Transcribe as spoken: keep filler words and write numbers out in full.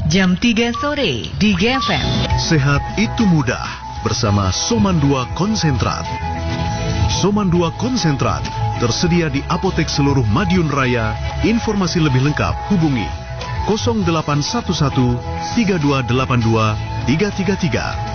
jam tiga sore di G F M. Sehat itu mudah bersama Soman dua Konsentrat. Soman dua Konsentrat tersedia di apotek seluruh Madiun Raya. Informasi lebih lengkap hubungi nol delapan satu satu tiga dua delapan dua tiga tiga tiga.